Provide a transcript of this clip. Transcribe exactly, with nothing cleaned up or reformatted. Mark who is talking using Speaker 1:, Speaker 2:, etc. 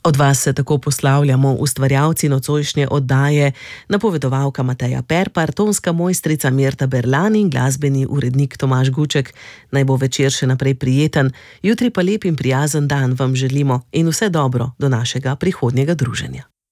Speaker 1: Od vas se tako poslavljamo ustvarjalci nocojšnje oddaje, napovedovalka Mateja Perpar, tonska mojstrica Mirta Berlan in glasbeni urednik Tomaž Guček. Naj bo večer še naprej prijeten, jutri pa lep in prijazen dan vam želimo in vse dobro do našega prihodnjega druženja.